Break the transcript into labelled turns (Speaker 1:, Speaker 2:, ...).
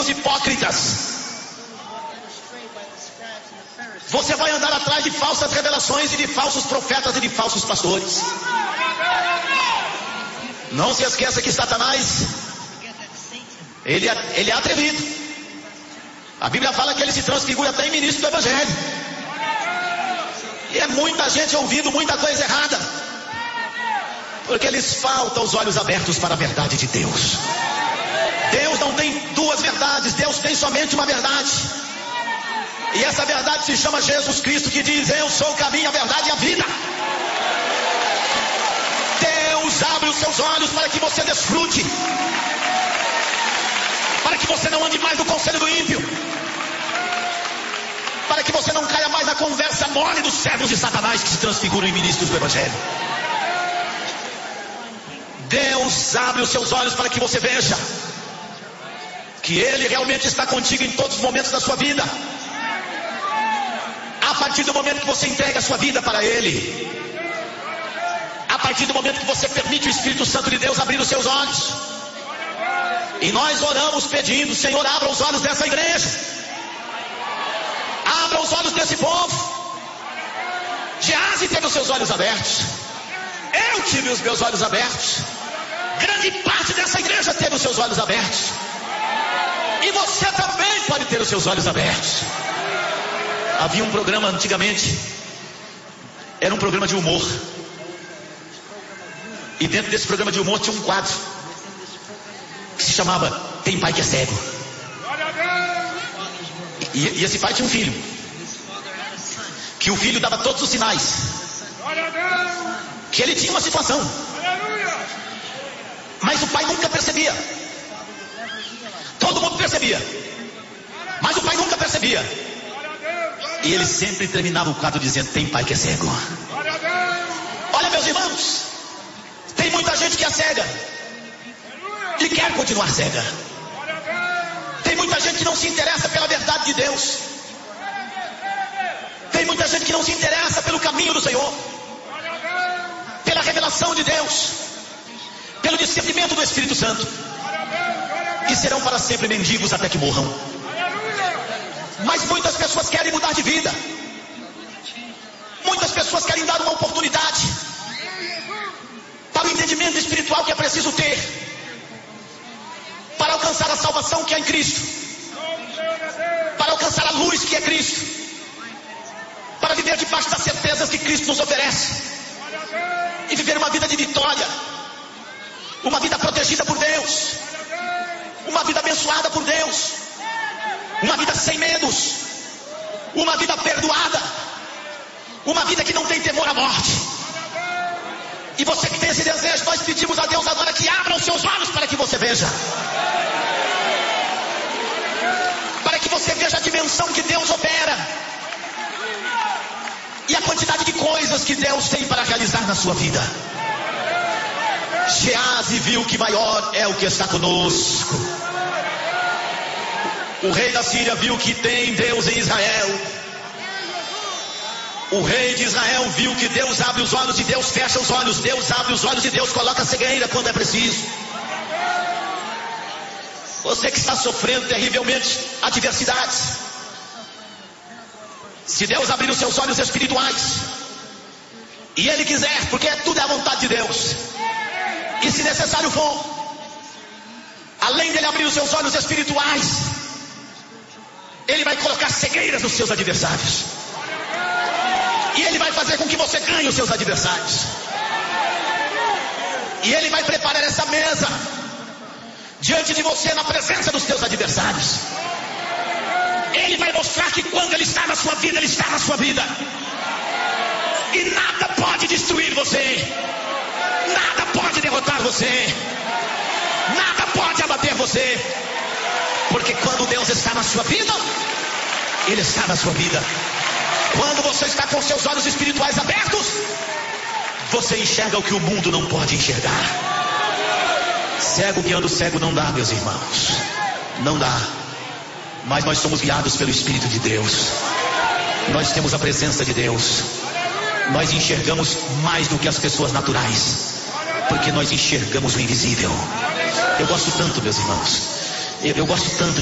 Speaker 1: escribas hipócritas. Você vai andar atrás de falsas revelações e de falsos profetas e de falsos pastores. Não se esqueça que Satanás, ele é atrevido. A Bíblia fala que ele se transfigura até em ministro do Evangelho. E é muita gente ouvindo muita coisa errada, porque lhes faltam os olhos abertos para a verdade de Deus. Deus não tem duas verdades, Deus tem somente uma verdade. E essa verdade se chama Jesus Cristo, que diz: eu sou o caminho, a verdade e a vida. Deus abre os seus olhos para que você desfrute, para que você não ande mais no conselho do ímpio, para que você não caia mais na conversa mole dos servos de Satanás que se transfiguram em ministros do Evangelho. Deus abre os seus olhos para que você veja que Ele realmente está contigo em todos os momentos da sua vida. A partir do momento que você entrega a sua vida para Ele, a partir do momento que você permite o Espírito Santo de Deus abrir os seus olhos. E nós oramos pedindo: Senhor, abra os olhos dessa igreja, abra os olhos desse povo. Gease teve os seus olhos abertos, eu tive os meus olhos abertos, grande parte dessa igreja teve os seus olhos abertos, e você também pode ter os seus olhos abertos. Havia um programa antigamente, era um programa de humor, e dentro desse programa de humor tinha um quadro que se chamava Tem Pai que é Cego. E esse pai tinha um filho, que o filho dava todos os sinais que ele tinha uma situação, mas o pai nunca percebia. Todo mundo percebia, mas o pai nunca percebia. E ele sempre terminava o quadro dizendo: tem pai que é cego. Olha, meus irmãos, tem muita gente que é cega e quer continuar cega. Tem muita gente que não se interessa pela verdade de Deus. Tem muita gente que não se interessa pelo caminho do Senhor, pela revelação de Deus, pelo discernimento do Espírito Santo, e serão para sempre mendigos até que morram. Mas muitas pessoas querem mudar de vida, muitas pessoas querem dar uma oportunidade para o entendimento espiritual que é preciso ter para alcançar a salvação que é em Cristo, para alcançar a luz que é Cristo, para viver debaixo das certezas que Cristo nos oferece e viver uma vida de vitória, uma vida protegida por Deus, uma vida abençoada por Deus, uma vida sem medos, uma vida perdoada, uma vida que não tem temor à morte. E você que tem esse desejo, nós pedimos a Deus agora que abra os seus olhos para que você veja, para que você veja a dimensão que Deus opera e a quantidade de coisas que Deus tem para realizar na sua vida. Gease viu que maior é o que está conosco. O rei da Síria viu que tem Deus em Israel. O rei de Israel viu que Deus abre os olhos e Deus fecha os olhos. Deus abre os olhos e Deus coloca a cegueira quando é preciso. Você que está sofrendo terrivelmente adversidades, se Deus abrir os seus olhos espirituais, e Ele quiser, porque tudo é a vontade de Deus, e se necessário for, além dele abrir os seus olhos espirituais, Ele vai colocar cegueiras nos seus adversários, e Ele vai fazer com que você ganhe os seus adversários, e Ele vai preparar essa mesa diante de você na presença dos teus adversários. Ele vai mostrar que quando Ele está na sua vida, Ele está na sua vida, e nada pode destruir você, nada pode derrotar você, nada pode abater você, porque quando Deus está na sua vida, Ele está na sua vida. Quando você está com seus olhos espirituais abertos, você enxerga o que o mundo não pode enxergar. Cego guiando cego não dá, meus irmãos, não dá. Mas nós somos guiados pelo Espírito de Deus, nós temos a presença de Deus, nós enxergamos mais do que as pessoas naturais, porque nós enxergamos o invisível. Eu gosto tanto, meus irmãos, eu gosto tanto